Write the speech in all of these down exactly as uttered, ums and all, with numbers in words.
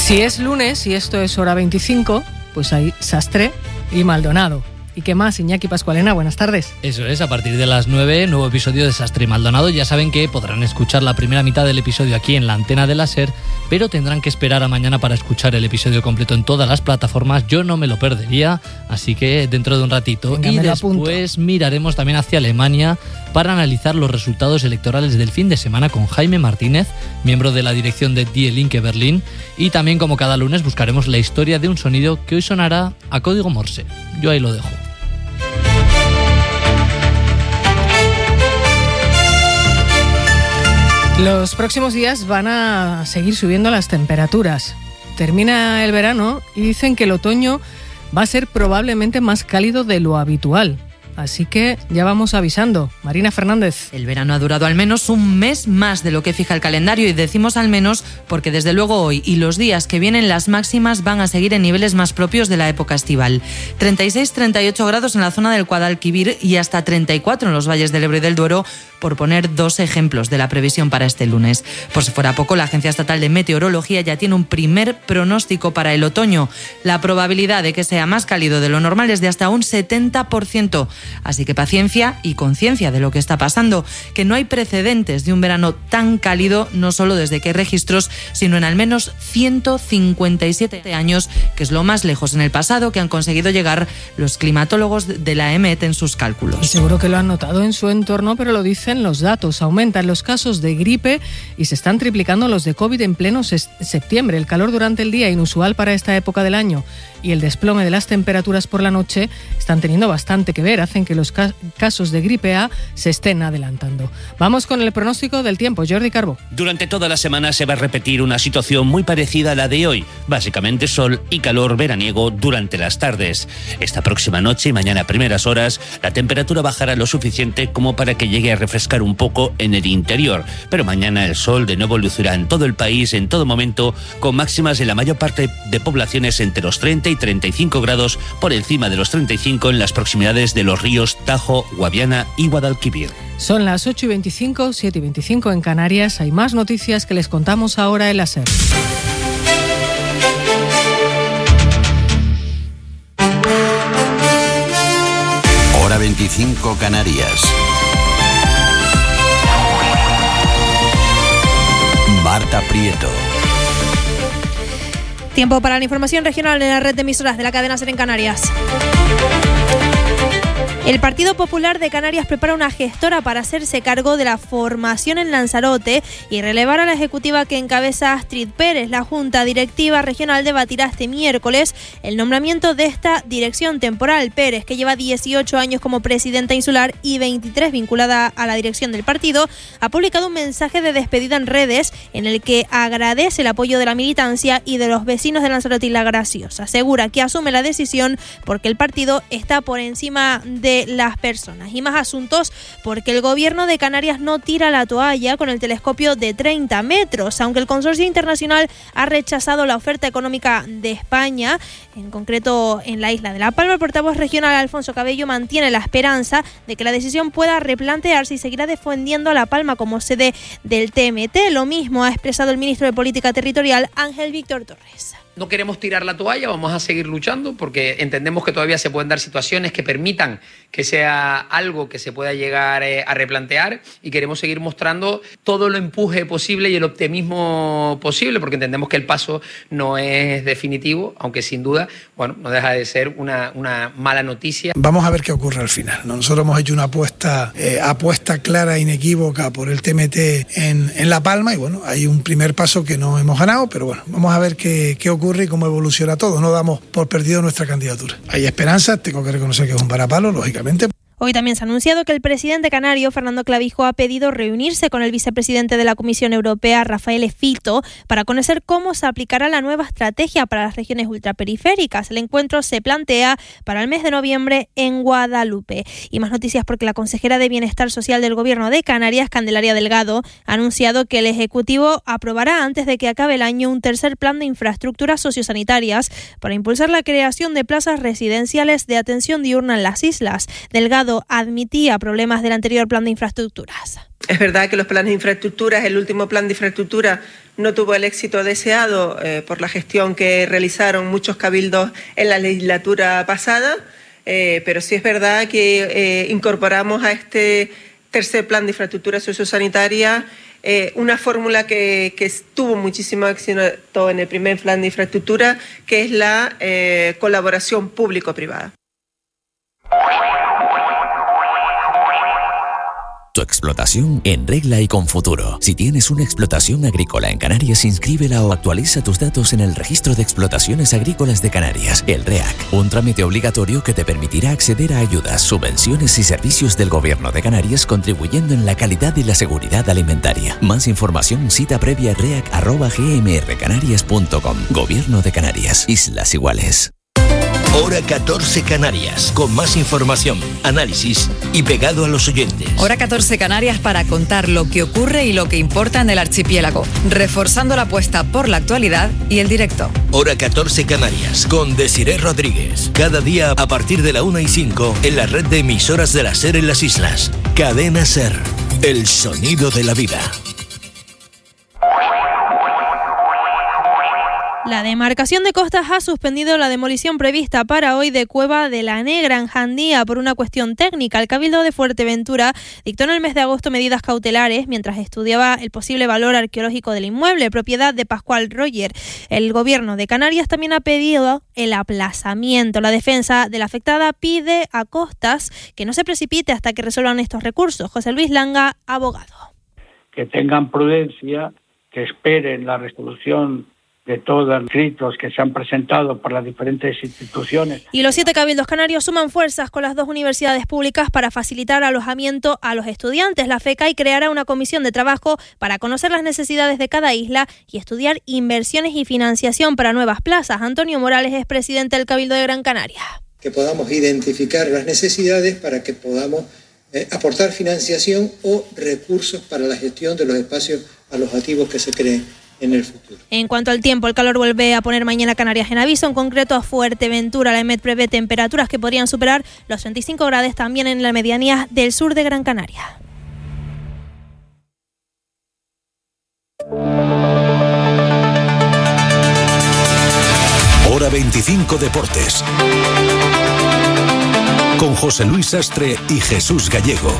Si es lunes y esto es hora veinticinco, pues hay Sastre y Maldonado. ¿Y qué más, Iñaki Pascualena? Buenas tardes. Eso es, a partir de las nueve, nuevo episodio de Sastre y Maldonado. Ya saben que podrán escuchar la primera mitad del episodio aquí en la antena de la SER, pero tendrán que esperar a mañana para escuchar el episodio completo en todas las plataformas. Yo no me lo perdería, así que dentro de un ratito. Venga, y me lo después apunto. Miraremos también hacia Alemania para analizar los resultados electorales del fin de semana con Jaime Martínez, miembro de la dirección de Die Linke Berlín, y también, como cada lunes, buscaremos la historia de un sonido que hoy sonará a código Morse. Yo ahí lo dejo. Los próximos días van a seguir subiendo las temperaturas. Termina el verano y dicen que el otoño va a ser probablemente más cálido de lo habitual. Así que ya vamos avisando. Marina Fernández. El verano ha durado al menos un mes más de lo que fija el calendario, y decimos al menos porque desde luego hoy y los días que vienen las máximas van a seguir en niveles más propios de la época estival. treinta y seis a treinta y ocho grados en la zona del Guadalquivir y hasta treinta y cuatro en los valles del Ebro y del Duero, por poner dos ejemplos de la previsión para este lunes. Por si fuera poco, la Agencia Estatal de Meteorología ya tiene un primer pronóstico para el otoño. La probabilidad de que sea más cálido de lo normal es de hasta un setenta por ciento. Así que paciencia y conciencia de lo que está pasando, que no hay precedentes de un verano tan cálido, no solo desde que hay registros, sino en al menos ciento cincuenta y siete años, que es lo más lejos en el pasado que han conseguido llegar los climatólogos de la E M E T en sus cálculos. Y seguro que lo han notado en su entorno, pero lo dicen los datos. Aumentan los casos de gripe y se están triplicando los de COVID en pleno ses- septiembre. El calor durante el día, inusual para esta época del año, y el desplome de las temperaturas por la noche están teniendo bastante que ver. Hacen que los ca- casos de gripe A se estén adelantando. Vamos con el pronóstico del tiempo. Jordi Carbó. Durante toda la semana se va a repetir una situación muy parecida a la de hoy. Básicamente sol y calor veraniego durante las tardes. Esta próxima noche y mañana a primeras horas, la temperatura bajará lo suficiente como para que llegue a refrescar un poco en el interior. Pero mañana el sol de nuevo lucirá en todo el país, en todo momento, con máximas en la mayor parte de poblaciones entre los treinta y treinta y cinco grados, por encima de los treinta y cinco en las proximidades de los ríos Tajo, Guaviana y Guadalquivir. Son las ocho y veinticinco, siete y veinticinco en Canarias. Hay más noticias que les contamos ahora en la SER. Hora veinticinco Canarias. Marta Prieto. Tiempo para la información regional en la red de emisoras de la cadena SER en Canarias. El Partido Popular de Canarias prepara una gestora para hacerse cargo de la formación en Lanzarote y relevar a la ejecutiva que encabeza Astrid Pérez. La Junta Directiva Regional debatirá este miércoles el nombramiento de esta dirección temporal. Pérez, que lleva dieciocho años como presidenta insular y veintitrés vinculada a la dirección del partido, ha publicado un mensaje de despedida en redes en el que agradece el apoyo de la militancia y de los vecinos de Lanzarote y La Graciosa. Asegura que asume la decisión porque el partido está por encima de las personas. Y más asuntos, porque el gobierno de Canarias no tira la toalla con el telescopio de treinta metros, aunque el consorcio internacional ha rechazado la oferta económica de España, en concreto en la isla de La Palma. El portavoz regional Alfonso Cabello mantiene la esperanza de que la decisión pueda replantearse y seguirá defendiendo a La Palma como sede del T M T. Lo mismo ha expresado el ministro de Política Territorial, Ángel Víctor Torres. No queremos tirar la toalla, vamos a seguir luchando porque entendemos que todavía se pueden dar situaciones que permitan que sea algo que se pueda llegar eh, a replantear, y queremos seguir mostrando todo el empuje posible y el optimismo posible, porque entendemos que el paso no es definitivo, aunque sin duda, bueno, no deja de ser una, una mala noticia. Vamos a ver qué ocurre al final, ¿no? Nosotros hemos hecho una apuesta, eh, apuesta clara e inequívoca por el T M T en, en La Palma, y bueno, hay un primer paso que no hemos ganado, pero bueno, vamos a ver qué, qué ocurre y cómo evoluciona todo. No damos por perdido nuestra candidatura. Hay esperanzas, tengo que reconocer que es un varapalo, lógicamente. Hoy también se ha anunciado que el presidente canario, Fernando Clavijo, ha pedido reunirse con el vicepresidente de la Comisión Europea, Rafael Fito, para conocer cómo se aplicará la nueva estrategia para las regiones ultraperiféricas. El encuentro se plantea para el mes de noviembre en Guadalupe. Y más noticias, porque la consejera de Bienestar Social del Gobierno de Canarias, Candelaria Delgado, ha anunciado que el Ejecutivo aprobará antes de que acabe el año un tercer plan de infraestructuras sociosanitarias para impulsar la creación de plazas residenciales de atención diurna en las islas. Delgado Delgado admitía problemas del anterior plan de infraestructuras. Es verdad que los planes de infraestructuras, el último plan de infraestructura no tuvo el éxito deseado eh, por la gestión que realizaron muchos cabildos en la legislatura pasada, eh, pero sí es verdad que eh, incorporamos a este tercer plan de infraestructura sociosanitaria eh, una fórmula que, que tuvo muchísimo éxito en el primer plan de infraestructura, que es la eh, colaboración público-privada. Tu explotación en regla y con futuro. Si tienes una explotación agrícola en Canarias, inscríbela o actualiza tus datos en el Registro de Explotaciones Agrícolas de Canarias, el REAC, un trámite obligatorio que te permitirá acceder a ayudas, subvenciones y servicios del Gobierno de Canarias, contribuyendo en la calidad y la seguridad alimentaria. Más información, cita previa reac arroba g m r canarias punto com. Gobierno de Canarias, Islas Iguales. Hora catorce Canarias, con más información, análisis y pegado a los oyentes. Hora catorce Canarias para contar lo que ocurre y lo que importa en el archipiélago, reforzando la apuesta por la actualidad y el directo. Hora catorce Canarias, con Desiré Rodríguez. Cada día a partir de la una y cinco en la red de emisoras de la SER en las islas. Cadena SER, el sonido de la vida. La demarcación de Costas ha suspendido la demolición prevista para hoy de Cueva de la Negra en Jandía por una cuestión técnica. El Cabildo de Fuerteventura dictó en el mes de agosto medidas cautelares mientras estudiaba el posible valor arqueológico del inmueble, propiedad de Pascual Roger. El Gobierno de Canarias también ha pedido el aplazamiento. La defensa de la afectada pide a Costas que no se precipite hasta que resuelvan estos recursos. José Luis Langa, abogado. Que tengan prudencia, que esperen la resolución de todos los escritos que se han presentado por las diferentes instituciones. Y los siete cabildos canarios suman fuerzas con las dos universidades públicas para facilitar alojamiento a los estudiantes. La FECAI creará una comisión de trabajo para conocer las necesidades de cada isla y estudiar inversiones y financiación para nuevas plazas. Antonio Morales es presidente del Cabildo de Gran Canaria. Que podamos identificar las necesidades para que podamos eh, aportar financiación o recursos para la gestión de los espacios alojativos que se creen en el futuro. En cuanto al tiempo, el calor vuelve a poner mañana Canarias en aviso, en concreto a Fuerteventura. La EMET prevé temperaturas que podrían superar los veinticinco grados también en la medianía del sur de Gran Canaria. Hora veinticinco Deportes. Con José Luis Sastre y Jesús Gallego.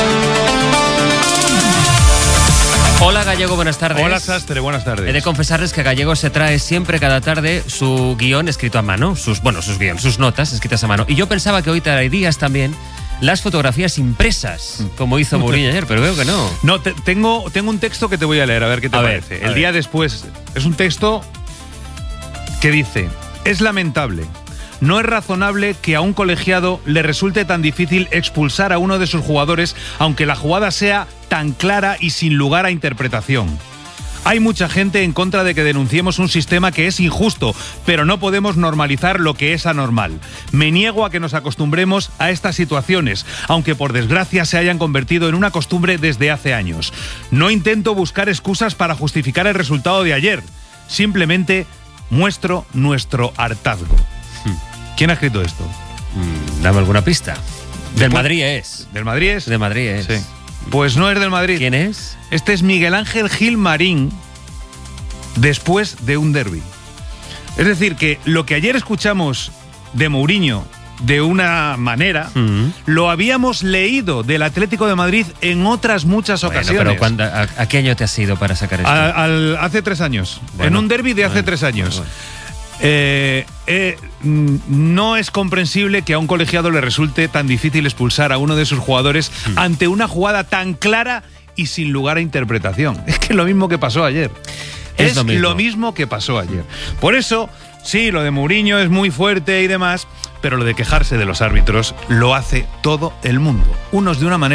Hola Gallego, buenas tardes. Hola Sastre, buenas tardes. He de confesarles que Gallego se trae siempre cada tarde su guión escrito a mano, sus bueno, sus guiones, sus notas escritas a mano. Y yo pensaba que hoy traerías también las fotografías impresas, como hizo Mourinho ayer, pero veo que no. No, te, tengo, tengo un texto que te voy a leer, a ver qué te a parece. Ver, El ver. día después, es un texto que dice: es lamentable, no es razonable que a un colegiado le resulte tan difícil expulsar a uno de sus jugadores, aunque la jugada sea tan clara y sin lugar a interpretación. Hay mucha gente en contra de que denunciemos un sistema que es injusto, pero no podemos normalizar lo que es anormal. Me niego a que nos acostumbremos a estas situaciones, aunque por desgracia se hayan convertido en una costumbre desde hace años. No intento buscar excusas para justificar el resultado de ayer. Simplemente muestro nuestro hartazgo. ¿Quién ha escrito esto? Mm, dame alguna pista. Del Madrid es. ¿Del Madrid es? Del Madrid es. Sí. Pues no es del Madrid. ¿Quién es? Este es Miguel Ángel Gil Marín, después de un derbi. Es decir, que lo que ayer escuchamos de Mourinho de una manera, uh-huh. lo habíamos leído del Atlético de Madrid en otras muchas bueno, ocasiones. Pero ¿cuándo, a, ¿a qué año te has ido para sacar esto? A, al, hace tres años. Bueno, en un derbi de hace bueno, tres años. Bueno, bueno. Eh, eh, no es comprensible que a un colegiado le resulte tan difícil expulsar a uno de sus jugadores mm. ante una jugada tan clara y sin lugar a interpretación. Es que es lo mismo que pasó ayer. Es, es lo, mismo. lo mismo que pasó ayer. Por eso, sí, lo de Mourinho es muy fuerte y demás, pero lo de quejarse de los árbitros lo hace todo el mundo. Unos de una manera,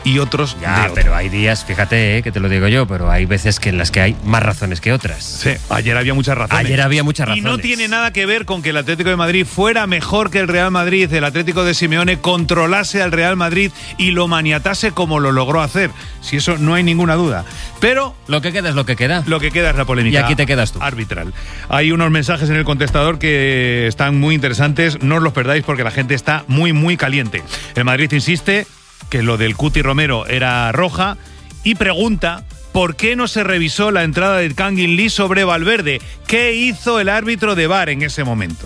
y otros Ya, de otro. pero hay días, fíjate, eh, que te lo digo yo, pero hay veces que en las que hay más razones que otras. Sí, ayer había muchas razones. Ayer había muchas Y razones. no tiene nada que ver con que el Atlético de Madrid fuera mejor que el Real Madrid, el Atlético de Simeone controlase al Real Madrid y lo maniatase como lo logró hacer. Si eso no hay ninguna duda. Pero lo que queda es lo que queda. Lo que queda es la polémica. Y aquí te quedas tú. Arbitral. Hay unos mensajes en el contestador que están muy interesantes, no os los perdáis porque la gente está muy, muy caliente. El Madrid insiste que lo del Cuti Romero era roja y pregunta ¿por qué no se revisó la entrada de Kangin Lee sobre Valverde? ¿Qué hizo el árbitro de V A R en ese momento?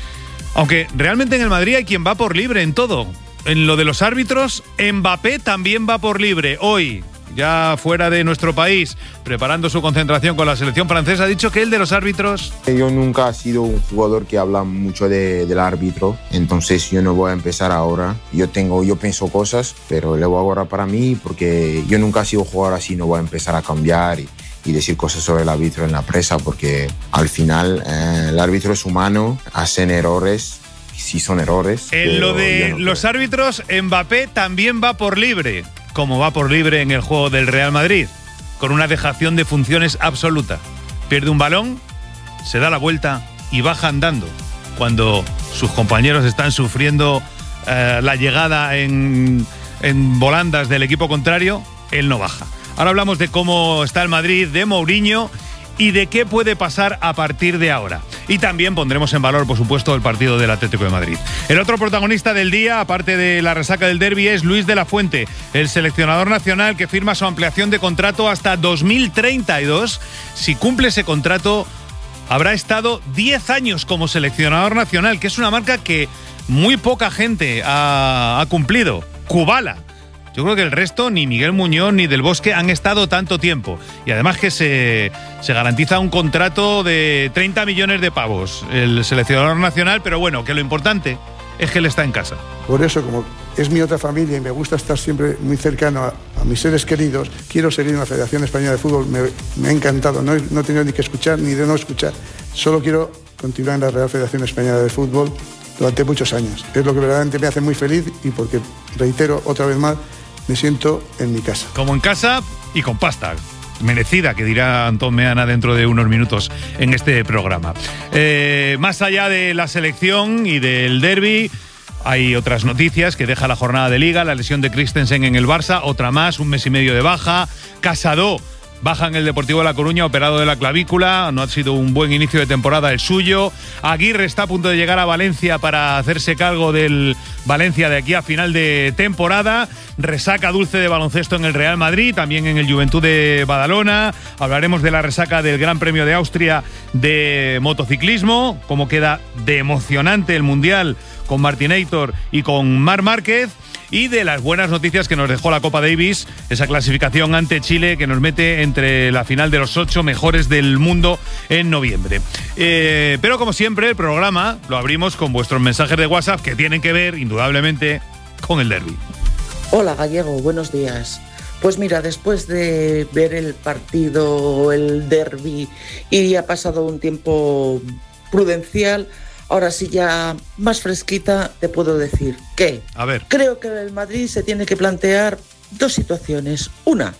Aunque realmente en el Madrid hay quien va por libre en todo. En lo de los árbitros, Mbappé también va por libre. Hoy, ya fuera de nuestro país, preparando su concentración con la selección francesa, ha dicho que el de los árbitros... Yo nunca he sido un jugador que habla mucho de, del árbitro, entonces yo no voy a empezar ahora. Yo tengo, yo pienso cosas, pero le voy a guardar para mí porque yo nunca he sido jugador así, no voy a empezar a cambiar y, y decir cosas sobre el árbitro en la prensa porque al final eh, el árbitro es humano, hacen errores. Sí son errores. En lo de no los creo. árbitros, Mbappé también va por libre, como va por libre en el juego del Real Madrid, con una dejación de funciones absoluta. Pierde un balón, se da la vuelta y baja andando. Cuando sus compañeros están sufriendo eh, la llegada en, en volandas del equipo contrario, él no baja. Ahora hablamos de cómo está el Madrid, de Mourinho y de qué puede pasar a partir de ahora. Y también pondremos en valor, por supuesto, el partido del Atlético de Madrid. El otro protagonista del día, aparte de la resaca del derbi, es Luis de la Fuente, el seleccionador nacional que firma su ampliación de contrato hasta dos mil treinta y dos. Si cumple ese contrato, habrá estado diez años como seleccionador nacional, que es una marca que muy poca gente ha, ha cumplido. Kubala. Yo creo que el resto, ni Miguel Muñoz ni Del Bosque, han estado tanto tiempo. Y además que se, se garantiza un contrato de treinta millones de pavos, el seleccionador nacional, pero bueno, que lo importante es que él está en casa. Por eso, como es mi otra familia y me gusta estar siempre muy cercano a, a mis seres queridos, quiero seguir en la Federación Española de Fútbol. Me, me ha encantado, no, no he tenido ni que escuchar ni de no escuchar. Solo quiero continuar en la Real Federación Española de Fútbol durante muchos años. Es lo que verdaderamente me hace muy feliz y porque, reitero otra vez más, me siento en mi casa. Como en casa y con pasta. Merecida, que dirá Antón Meana dentro de unos minutos en este programa. Eh, más allá de la selección y del derbi, hay otras noticias que deja la jornada de Liga. La lesión de Christensen en el Barça, otra más, un mes y medio de baja. Casado baja en el Deportivo de La Coruña, operado de la clavícula. No ha sido un buen inicio de temporada el suyo. Aguirre está a punto de llegar a Valencia para hacerse cargo del Valencia de aquí a final de temporada. Resaca dulce de baloncesto en el Real Madrid, también en el Juventud de Badalona. Hablaremos de la resaca del Gran Premio de Austria de motociclismo, cómo queda de emocionante el Mundial con Martinator y con Marc Márquez. Y de las buenas noticias que nos dejó la Copa Davis, esa clasificación ante Chile que nos mete entre la final de los ocho mejores del mundo en noviembre. Eh, pero como siempre, el programa lo abrimos con vuestros mensajes de WhatsApp que tienen que ver, indudablemente, con el derbi. Hola Gallego, buenos días. Pues mira, después de ver el partido, el derbi, y ha pasado un tiempo prudencial, ahora sí ya más fresquita, te puedo decir que A ver. creo que el Madrid se tiene que plantear dos situaciones. Una,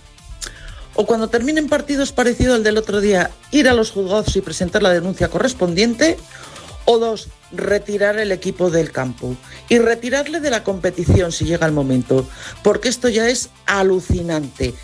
o cuando terminen partidos parecido al del otro día, ir a los juzgados y presentar la denuncia correspondiente, o dos, retirar el equipo del campo y retirarle de la competición si llega el momento, porque esto ya es alucinante.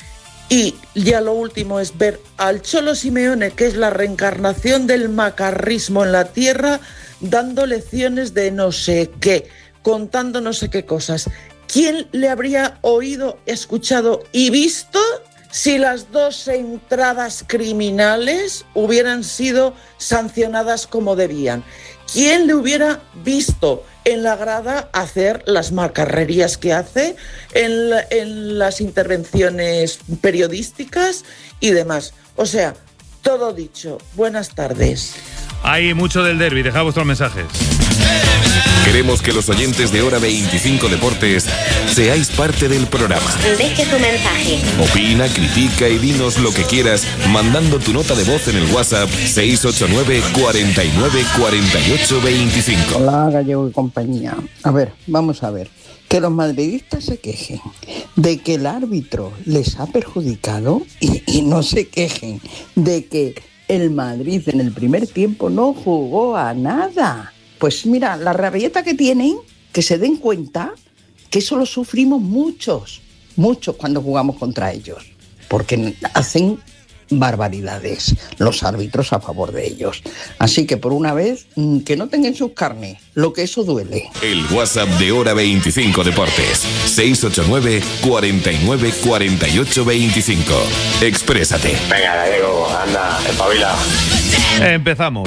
Y ya lo último es ver al Cholo Simeone, que es la reencarnación del macarrismo en la tierra, dando lecciones de no sé qué, contando no sé qué cosas. ¿Quién le habría oído, escuchado y visto si las dos entradas criminales hubieran sido sancionadas como debían? ¿Quién le hubiera visto en la grada hacer las macarrerías que hace, en, la, en las intervenciones periodísticas y demás? O sea, todo dicho. Buenas tardes. Hay mucho del derbi, dejad vuestros mensajes. Queremos que los oyentes de Hora veinticinco Deportes seáis parte del programa. Deje su mensaje. Opina, critica y dinos lo que quieras mandando tu nota de voz en el WhatsApp seis ocho nueve, cuarenta y nueve, cuarenta y ocho, veinticinco. Hola, Gallego y compañía. A ver, vamos a ver. Que los madridistas se quejen de que el árbitro les ha perjudicado y, y no se quejen de que el Madrid en el primer tiempo no jugó a nada. Pues mira, la rabieta que tienen, que se den cuenta que eso lo sufrimos muchos, muchos cuando jugamos contra ellos, porque hacen barbaridades los árbitros a favor de ellos. Así que por una vez, que no tengan sus carnes, lo que eso duele. El WhatsApp de Hora veinticinco Deportes, seis ocho nueve, cuarenta y nueve, cuarenta y ocho, veinticinco. Exprésate. Venga, Gallego, anda, espabila. Empezamos.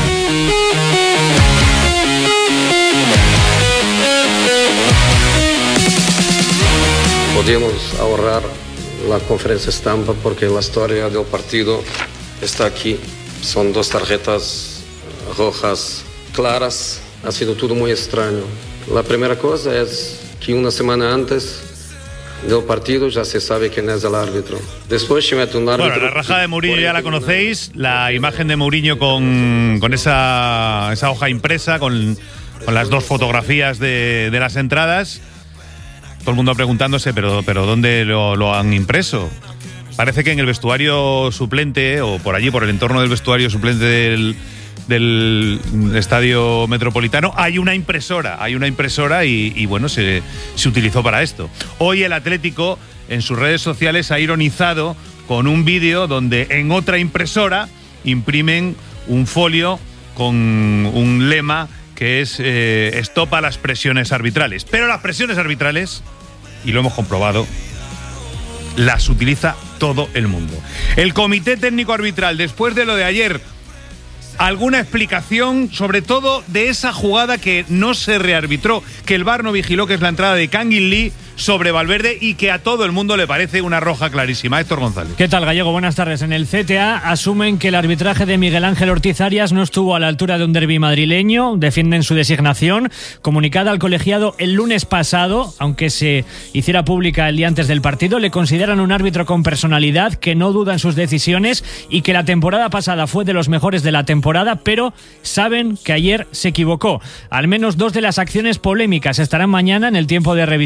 Podíamos ahorrar la conferencia estampa porque la historia del partido está aquí. Son dos tarjetas rojas claras. Ha sido todo muy extraño. La primera cosa es que una semana antes del partido ya se sabe quién es el árbitro. Después se mete un árbitro. Bueno, la rajada de Mourinho ya la conocéis. La imagen de Mourinho con, con esa, esa hoja impresa, con, con las dos fotografías de, de las entradas. Todo el mundo preguntándose, pero, pero ¿dónde lo, lo han impreso? Parece que en el vestuario suplente, o por allí, por el entorno del vestuario suplente del, del Estadio Metropolitano, hay una impresora, hay una impresora y, y bueno, se, se utilizó para esto. Hoy el Atlético, en sus redes sociales, ha ironizado con un vídeo donde en otra impresora imprimen un folio con un lema que es eh, stop a las presiones arbitrales. Pero las presiones arbitrales, y lo hemos comprobado, las utiliza todo el mundo. El Comité Técnico Arbitral, después de lo de ayer, ¿alguna explicación sobre todo de esa jugada que no se rearbitró, que el V A R no vigiló, que es la entrada de Kangin Lee sobre Valverde y que a todo el mundo le parece una roja clarísima? Héctor González. ¿Qué tal, Gallego? Buenas tardes. En el C T A asumen que el arbitraje de Miguel Ángel Ortiz Arias no estuvo a la altura de un derbi madrileño, defienden su designación, comunicada al colegiado el lunes pasado, aunque se hiciera pública el día antes del partido. Le consideran un árbitro con personalidad, que no duda en sus decisiones y que la temporada pasada fue de los mejores de la temporada, pero saben que ayer se equivocó. Al menos dos de las acciones polémicas estarán mañana en el tiempo de revisión